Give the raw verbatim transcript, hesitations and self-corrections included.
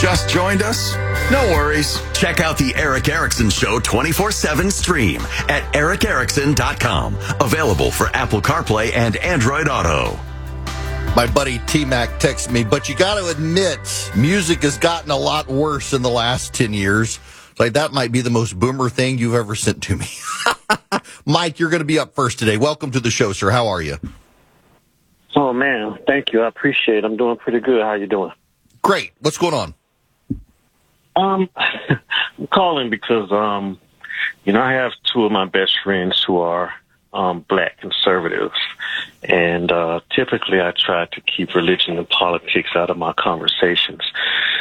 Just joined us? No worries. Check out the Eric Erickson Show twenty-four seven stream at eric erickson dot com. Available for Apple CarPlay and Android Auto. My buddy T-Mac texted me, but you got to admit, music has gotten a lot worse in the last ten years. Like, that might be the most boomer thing you've ever sent to me. Mike, you're going to be up first today. Welcome to the show, sir. How are you? Oh, man. Thank you. I appreciate it. I'm doing pretty good. How you doing? Great. What's going on? Um, I'm calling because, um, you know, I have two of my best friends who are um, black conservatives. And uh, typically I try to keep religion and politics out of my conversations.